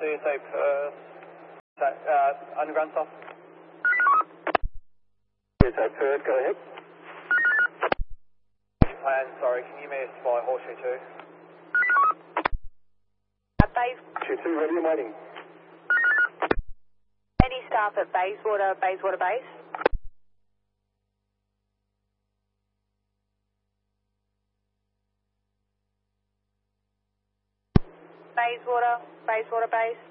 CSA Perth, underground stuff. CSA Perth, go ahead. Plan, sorry, can you give me a spy Horseshoe 2? Bays. Horseshoe 2, ready and waiting. Any staff at Bayswater Base? Bayswater Base?